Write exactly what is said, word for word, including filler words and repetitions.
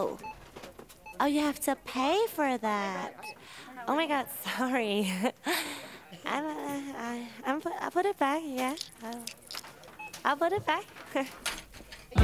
Oh. Oh, you have to pay for that. Oh my God, sorry. I'm, uh, I, I'm put, I'll put it back, yeah. I'll, I'll put it back.